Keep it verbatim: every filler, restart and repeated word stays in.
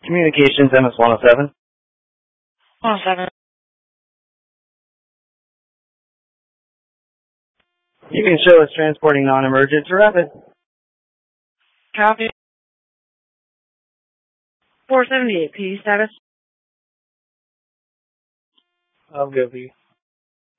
Communications, M S one oh seven. one oh seven. You can show us transporting non-emergent to Rapid. Copy. four seventy-eight, P status. I'll go, please.